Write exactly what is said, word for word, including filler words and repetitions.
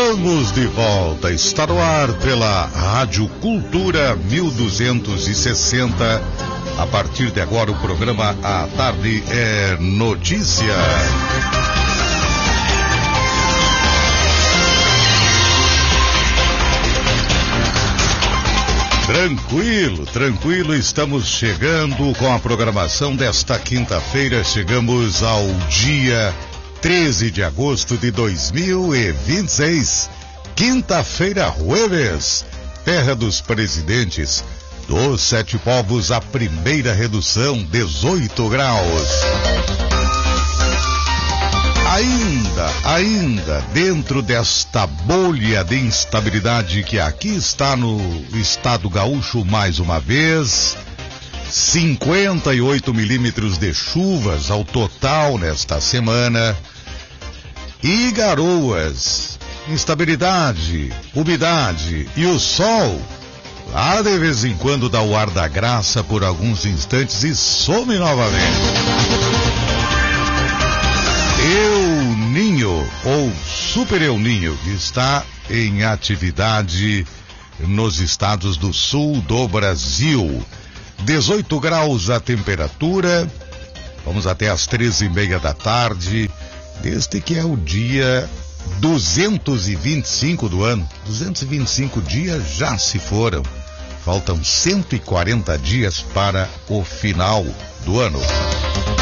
Estamos de volta, está no ar pela Rádio Cultura mil duzentos e sessenta. A partir de agora o programa à tarde é notícia. Tranquilo, tranquilo, estamos chegando com a programação desta quinta-feira. Chegamos ao dia treze de agosto de dois mil e vinte e seis, quinta-feira, jueves, terra dos presidentes, dos sete povos, a primeira redução, dezoito graus. Ainda, ainda, dentro desta bolha de instabilidade que aqui está no estado gaúcho mais uma vez, cinquenta e oito milímetros de chuvas ao total nesta semana e garoas, instabilidade, umidade e o sol lá de vez em quando dá o ar da graça por alguns instantes e some novamente. El Ninho, ou Super El Ninho, que está em atividade nos estados do sul do Brasil. dezoito graus a temperatura, vamos até às treze e meia da tarde, desde que é o dia duzentos e vinte e cinco do ano. duzentos e vinte e cinco dias já se foram, faltam cento e quarenta dias para o final do ano.